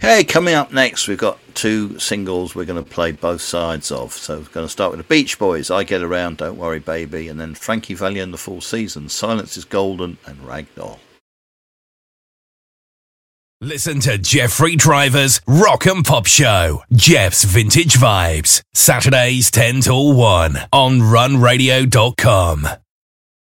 Hey, coming up next, we've got two singles we're going to play both sides of. So we're going to start with the Beach Boys, I Get Around, Don't Worry Baby, and then Frankie Valli and the Four Seasons, Silence is Golden and Ragdoll. Listen to Jeffrey Driver's Rock and Pop Show, Jeff's Vintage Vibes, Saturdays 10 till 1 on runradio.com.